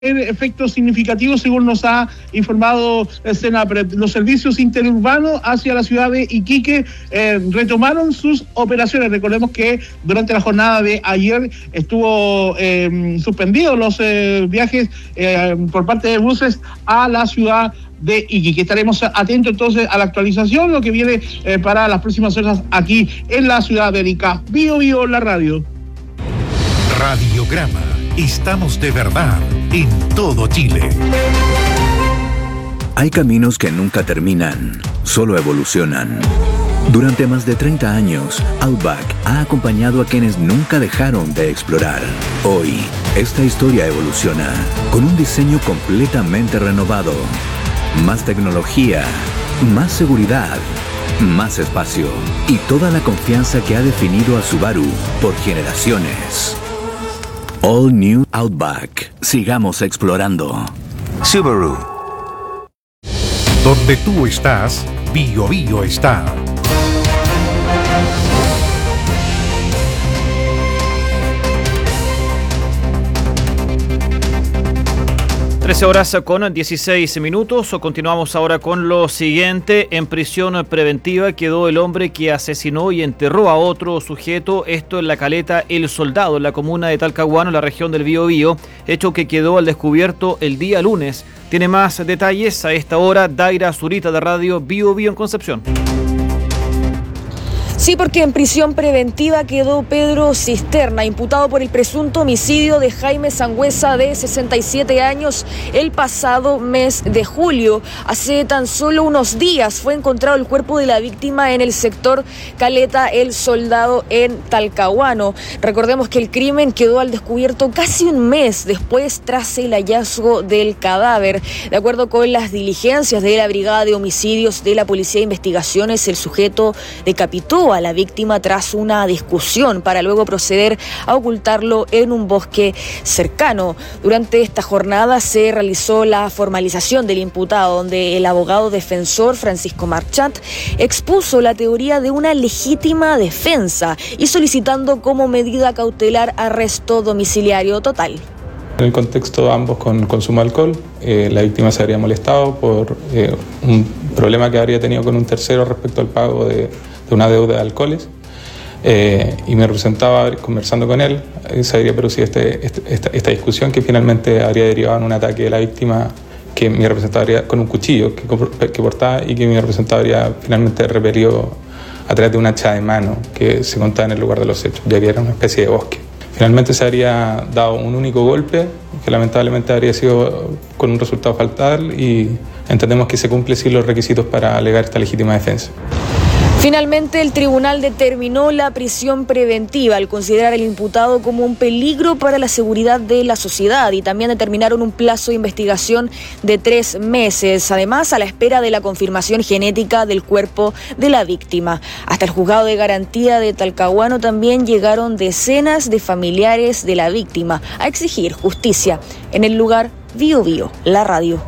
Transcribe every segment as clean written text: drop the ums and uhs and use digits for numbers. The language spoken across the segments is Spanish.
efectos significativos, según nos ha informado Senapred. Los servicios interurbanos hacia la ciudad de Iquique retomaron sus operaciones. Recordemos que durante la jornada de ayer estuvo suspendidos los viajes por parte de buses a la ciudad de Iquique. Estaremos atentos entonces a la actualización, lo que viene para las próximas horas aquí en la ciudad de Arica. Bio Bio, la radio. Radiograma. Estamos de verdad en todo Chile. Hay caminos que nunca terminan, solo evolucionan. Durante más de 30 años, Outback ha acompañado a quienes nunca dejaron de explorar. Hoy, esta historia evoluciona con un diseño completamente renovado. Más tecnología, más seguridad, más espacio y toda la confianza que ha definido a Subaru por generaciones. All New Outback. Sigamos explorando. Subaru. Donde tú estás, Bio Bio está. 13 horas con 16 minutos. Continuamos ahora con lo siguiente. En prisión preventiva quedó el hombre que asesinó y enterró a otro sujeto. Esto en la caleta El Soldado, en la comuna de Talcahuano, en la región del Biobío. Hecho que quedó al descubierto el día lunes. Tiene más detalles a esta hora Daira Zurita de Radio Biobío en Concepción. Sí, porque en prisión preventiva quedó Pedro Cisterna, imputado por el presunto homicidio de Jaime Sangüesa, de 67 años, el pasado mes de julio. Hace tan solo unos días fue encontrado el cuerpo de la víctima en el sector Caleta El Soldado en Talcahuano. Recordemos que el crimen quedó al descubierto casi un mes después tras el hallazgo del cadáver. De acuerdo con las diligencias de la Brigada de Homicidios de la Policía de Investigaciones, el sujeto decapitó a la víctima tras una discusión para luego proceder a ocultarlo en un bosque cercano. Durante esta jornada se realizó la formalización del imputado, donde el abogado defensor Francisco Marchant expuso la teoría de una legítima defensa y solicitando como medida cautelar arresto domiciliario total. En el contexto ambos con consumo de alcohol, la víctima se habría molestado por un problema que habría tenido con un tercero respecto al pago de una deuda de alcoholes, y me representaba, conversando con él, se habría producido esta discusión que finalmente habría derivado en un ataque de la víctima que mi representado habría, con un cuchillo que portaba, y que mi representado habría finalmente repelido a través de un hacha de mano que se encontraba en el lugar de los hechos, ya que era una especie de bosque. Finalmente se habría dado un único golpe que lamentablemente habría sido con un resultado fatal, y entendemos que se cumplen sí los requisitos para alegar esta legítima defensa. Finalmente, el tribunal determinó la prisión preventiva al considerar al imputado como un peligro para la seguridad de la sociedad, y también determinaron un plazo de investigación de 3 meses, además a la espera de la confirmación genética del cuerpo de la víctima. Hasta el juzgado de garantía de Talcahuano también llegaron decenas de familiares de la víctima a exigir justicia. En el lugar, Bio Bio, la radio.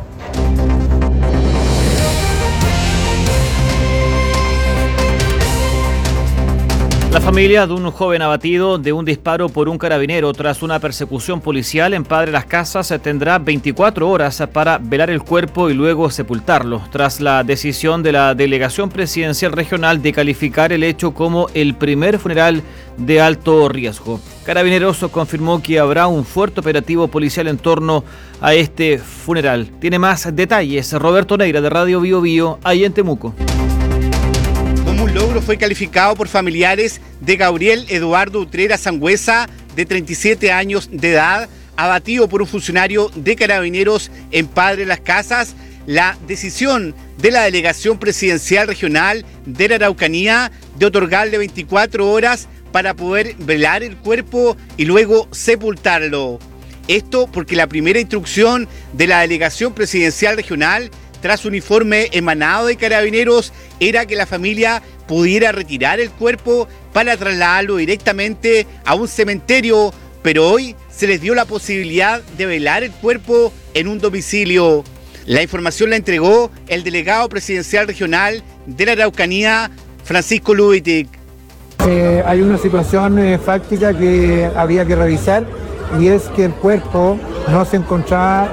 La familia de un joven abatido de un disparo por un carabinero tras una persecución policial en Padre Las Casas tendrá 24 horas para velar el cuerpo y luego sepultarlo, tras la decisión de la Delegación Presidencial Regional de calificar el hecho como el primer funeral de alto riesgo. Carabineros confirmó que habrá un fuerte operativo policial en torno a este funeral. Tiene más detalles Roberto Neira de Radio Biobío, ahí en Temuco. Como un logro fue calificado por familiares de Gabriel Eduardo Utrera Sangüesa, de 37 años de edad, abatido por un funcionario de Carabineros en Padre Las Casas, la decisión de la Delegación Presidencial Regional de la Araucanía de otorgarle 24 horas para poder velar el cuerpo y luego sepultarlo. Esto porque la primera instrucción de la Delegación Presidencial Regional, tras un informe emanado de Carabineros, era que la familia pudiera retirar el cuerpo para trasladarlo directamente a un cementerio, pero hoy se les dio la posibilidad de velar el cuerpo en un domicilio. La información la entregó el delegado presidencial regional de la Araucanía, Francisco Lubitic. Hay una situación fáctica que habría que revisar y es que el cuerpo no se encontraba